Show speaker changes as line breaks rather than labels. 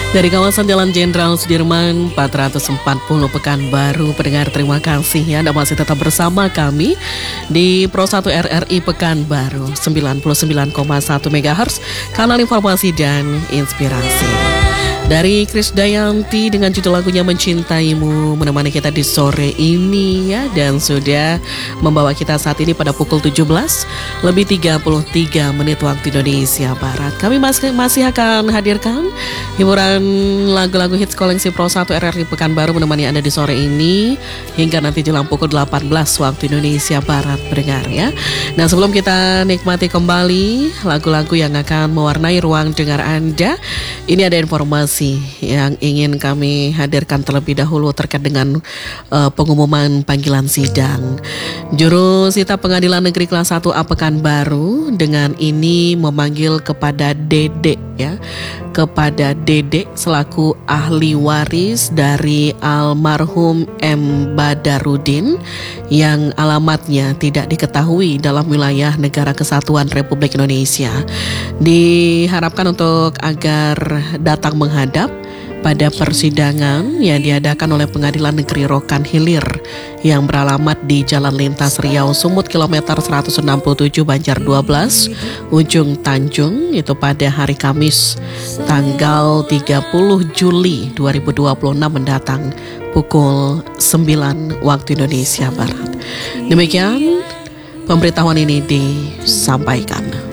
Dari kawasan Jalan Jenderal Sudirman 440 Pekanbaru, pendengar terima kasih ya Anda masih tetap bersama kami di Pro 1 RRI Pekanbaru 99,1 MHz, kanal informasi dan inspirasi. Dari Krisdayanti dengan judul lagunya Mencintaimu menemani kita di sore ini ya, dan sudah membawa kita saat ini pada pukul 17:33 waktu Indonesia Barat. Kami masih akan hadirkan hiburan lagu-lagu hits koleksi Pro 1 RRI Pekanbaru menemani Anda di sore ini hingga nanti jelang pukul 18 waktu Indonesia Barat, pendengar ya. Nah, sebelum kita nikmati kembali lagu-lagu yang akan mewarnai ruang dengar Anda, ini ada informasi yang ingin kami hadirkan terlebih dahulu terkait dengan pengumuman panggilan sidang. Juru Sita Pengadilan Negeri Kelas 1A Pekanbaru dengan ini memanggil kepada Dede ya, kepada Dede selaku ahli waris dari almarhum M. Badarudin yang alamatnya tidak diketahui dalam wilayah Negara Kesatuan Republik Indonesia. Diharapkan untuk agar datang menghadap pada persidangan yang diadakan oleh Pengadilan Negeri Rokan Hilir yang beralamat di Jalan Lintas Riau Sumut kilometer 167 Banjar 12 Ujung Tanjung, itu pada hari Kamis tanggal 30 Juli 2026 mendatang pukul 9 waktu Indonesia Barat. Demikian pemberitahuan ini disampaikan.